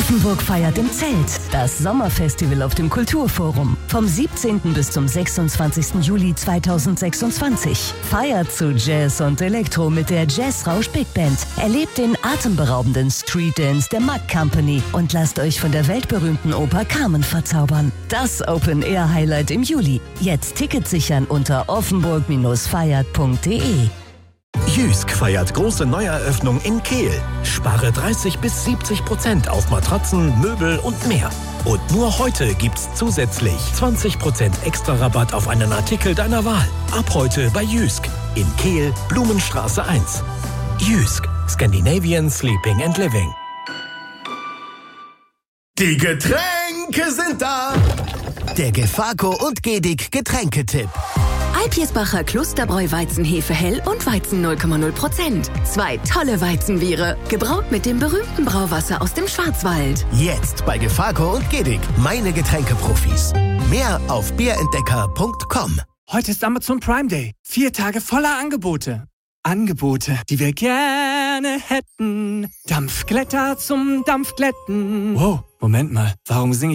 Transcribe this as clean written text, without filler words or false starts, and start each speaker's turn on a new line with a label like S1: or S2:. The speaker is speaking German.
S1: Offenburg feiert im Zelt. Das Sommerfestival auf dem Kulturforum. Vom 17. bis zum 26. Juli 2026. Feiert zu Jazz und Elektro mit der Jazzrausch Big Band. Erlebt den atemberaubenden Street Dance der Mack Company und lasst euch von der weltberühmten Oper Carmen verzaubern. Das Open-Air-Highlight im Juli. Jetzt Tickets sichern unter offenburg-feiert.de.
S2: Jysk feiert große Neueröffnung in Kehl. Spare 30% bis 70% auf Matratzen, Möbel und mehr. Und nur heute gibt's zusätzlich 20% extra Rabatt auf einen Artikel deiner Wahl. Ab heute bei Jysk in Kehl, Blumenstraße 1. Jysk, Scandinavian Sleeping and Living.
S3: Die Getränke sind da. Der Gefaco und Gedig Getränketipp.
S4: Alpirsbacher Klosterbräu Weizenhefe hell und Weizen 0,0%. 2 tolle Weizenbiere, gebraut mit dem berühmten Brauwasser aus dem Schwarzwald.
S3: Jetzt bei Gefaco und Gedig, meine Getränkeprofis. Mehr auf bierentdecker.com.
S5: Heute ist Amazon Prime Day. 4 Tage voller Angebote. Angebote, die wir gerne hätten. Dampfglätter zum Dampfglätten. Wow, Moment mal, warum singe